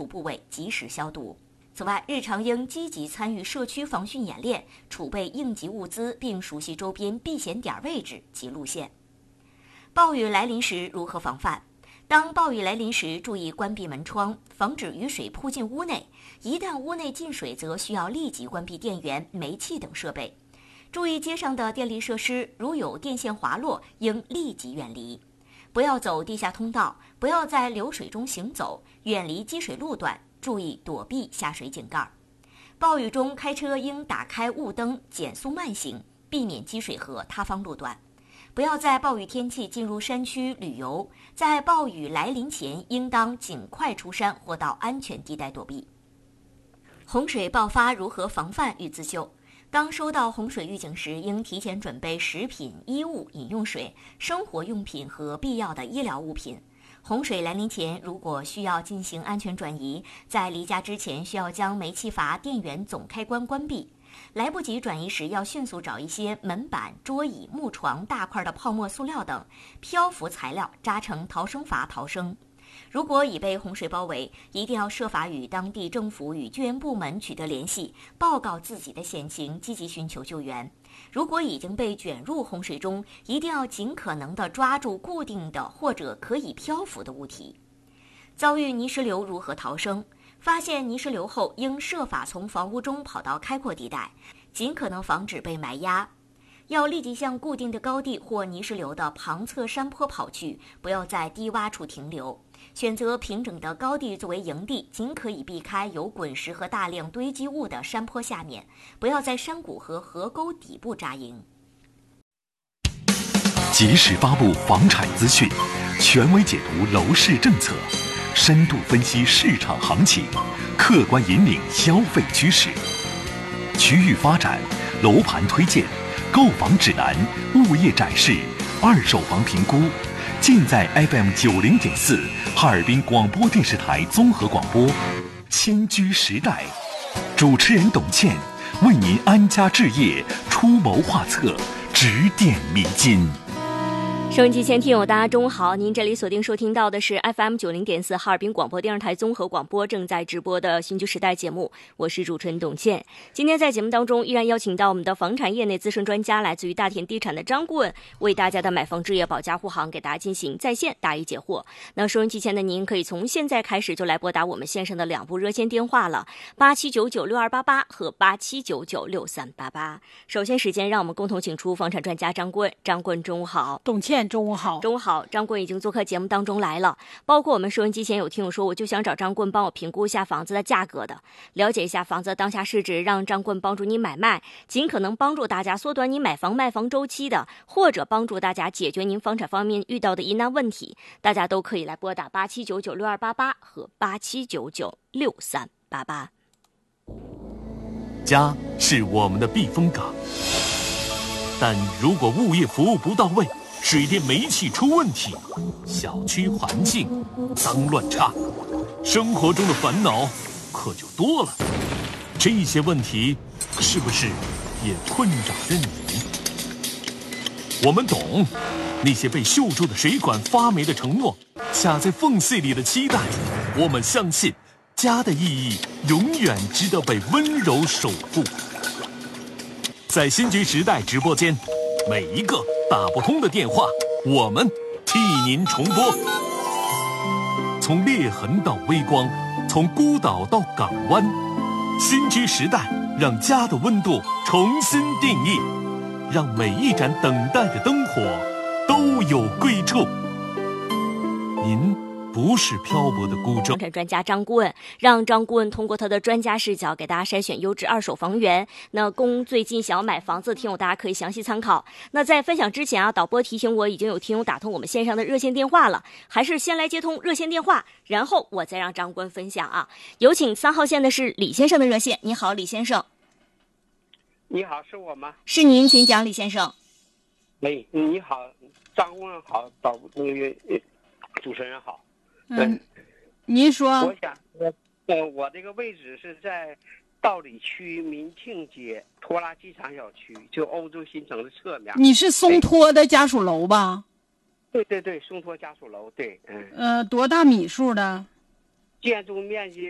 触部位及时消毒。此外，日常应积极参与社区防汛演练，储备应急物资，并熟悉周边避险点位置及路线。暴雨来临时如何防范？当暴雨来临时，注意关闭门窗，防止雨水扑进屋内。一旦屋内进水，则需要立即关闭电源、煤气等设备。注意街上的电力设施，如有电线滑落，应立即远离。不要走地下通道，不要在流水中行走，远离积水路段，注意躲避下水井盖。暴雨中开车应打开雾灯，减速慢行，避免积水和塌方路段。不要在暴雨天气进入山区旅游，在暴雨来临前应当尽快出山或到安全地带躲避。洪水爆发如何防范与自救？当收到洪水预警时，应提前准备食品、衣物、饮用水、生活用品和必要的医疗物品。洪水来临前，如果需要进行安全转移，在离家之前需要将煤气阀电源总开关关闭。来不及转移时，要迅速找一些门板、桌椅、木床、大块的泡沫塑料等漂浮材料扎成逃生阀逃生。如果已被洪水包围，一定要设法与当地政府与救援部门取得联系，报告自己的险情，积极寻求救援。如果已经被卷入洪水中，一定要尽可能地抓住固定的或者可以漂浮的物体。遭遇泥石流如何逃生？发现泥石流后，应设法从房屋中跑到开阔地带，尽可能防止被埋压。要立即向固定的高地或泥石流的旁侧山坡跑去，不要在低洼处停留。选择平整的高地作为营地，尽可以避开有滚石和大量堆积物的山坡下面，不要在山谷和河沟底部扎营。 及时发布房产资讯，权威解读楼市政策，深度分析市场行情，客观引领消费趋势。区域发展、楼盘推荐、购房指南、物业展示、二手房评估，尽在 FM90.4 哈尔滨广播电视台综合广播。迁居时代，主持人董倩为您安家置业出谋划策，指点迷津。 收音机前听友大家中午好，您这里锁定收听到的是 FM90.4 哈尔滨广播电视台综合广播正在直播的新居时代节目，我是主持人董倩。今天在节目当中依然邀请到我们的房产业内资深专家，来自于大田地产的张顾问，为大家的买房置业保驾护航给大家进行在线答疑解惑。那收音机前的您可以从现在开始就来拨打我们线上的2部热线电话了，87996288和87996388。首先时间让我们共同请出房产专家张顾问。张顾问中午好。 董倩中午好。 中午好，张顾问已经做客节目当中来了。包括我们收音机前有听友说，我就想找张顾问帮我评估一下房子的价格的，了解一下房子的当下市值，让张顾问帮助你买卖，尽可能帮助大家缩短你买房卖房周期的，或者帮助大家解决您房产方面遇到的疑难问题，大家都可以来拨打87996288和87996388。 家是我们的避风港，但如果物业服务不到位，水电煤气出问题，小区环境脏乱差，生活中的烦恼可就多了。这些问题是不是也困扰着你？我们懂那些被锈住的水管、发霉的承诺、卡在缝隙里的期待。我们相信家的意义永远值得被温柔守护。在新居时代直播间，每一个打不通的电话，我们替您重拨。从裂痕到微光，从孤岛到港湾，新居时代让家的温度重新定义，让每一盏等待的灯火都有归处。您不是漂泊的孤舟。 房产专家张顾问，让张顾问通过他的专家视角给大家筛选优质二手房源，那供最近想要买房子的听友大家可以详细参考。那在分享之前啊，导播提醒我已经有听友打通我们线上的热线电话了，还是先来接通热线电话，然后我再让张顾问分享啊。有请3号线的是李先生的热线。你好，李先生。 你好，是我吗？ 是您，请讲，李先生。 喂，你好，张顾问好，主持人好。 您说。 我想，我这个位置是在道里区民庆街拖拉机场小区，就欧洲新城的侧面。 你是松托的家属楼吧？ 对对对，松托家属楼，对， 多大米数的？ 建筑面积